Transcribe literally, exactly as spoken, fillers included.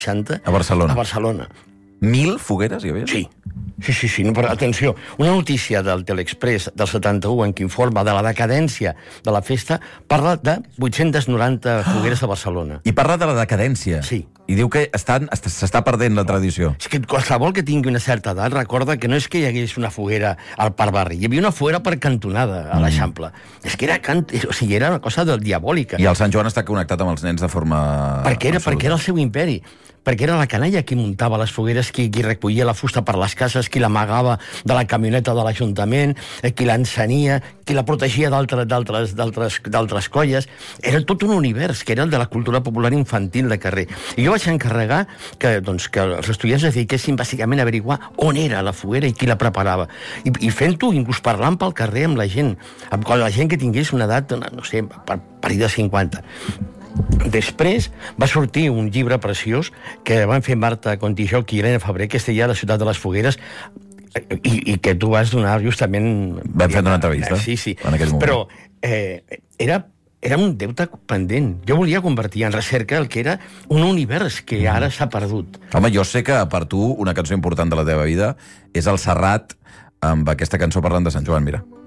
seixanta... A Barcelona. A Barcelona. Mil fogueres hi havia? Sí. Sí, sí, sí. No, però, atenció, una notícia del Teleexpress del setanta-u en què informa de la decadència de la festa parla de vuit-centes noranta fogueres a Barcelona. I parla de la decadència. Sí. I diu que estan, s'està perdent la tradició. És que qualsevol que tingui una certa edat recorda que no és que hi hagués una foguera al Parc Barri, hi havia una foguera per cantonada a l'Eixample. Mm. És que era, can... o sigui, era una cosa diabòlica. I el Sant Joan està connectat amb els nens de forma perquè era, absoluta. perquè era el seu imperi. Perquè era la canalla qui muntava les fogueres, qui, qui recollia la fusta per les cases, qui l'amagava de la camioneta de l'Ajuntament, qui l'encenia, qui la protegia d'altres colles. Era tot un univers, que era el de la cultura popular infantil de carrer. I jo vaig encarregar que, doncs, que els estudiants es dediquessin bàsicament a averiguar on era la foguera i qui la preparava. I, i fent-ho, inclús parlant pel carrer amb la gent, amb la gent que tingués una edat, no sé, per, per de cinquanta. Després va sortir un llibre preciós que van fer Marta Contijoc i Helena Fabrer, que es deia La ciutat de les fogueres, i, i que tu vas donar justament... Vam fer una entrevista. Sí, sí. En aquell moment. Però eh, era, era un deute pendent. Jo volia convertir en recerca el que era un univers que ara s'ha perdut. Home, jo sé que per tu una cançó important de la teva vida és el Serrat amb aquesta cançó parlant de Sant Joan, mira.